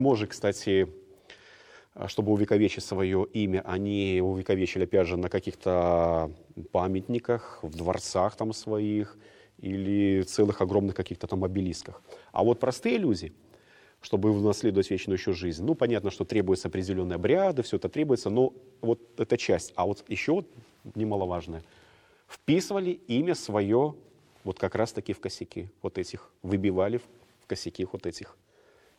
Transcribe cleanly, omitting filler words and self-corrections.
Вельможи, кстати, чтобы увековечить свое имя, они увековечили, опять же, на каких-то памятниках, в дворцах там своих или целых огромных каких-то там обелисках. А вот простые люди, чтобы унаследовать вечную еще жизнь, ну, понятно, что требуются определенные обряды, все это требуется, но вот эта часть. А вот еще вот немаловажное, вписывали имя свое вот как раз-таки в косяки вот этих, выбивали в косяки вот этих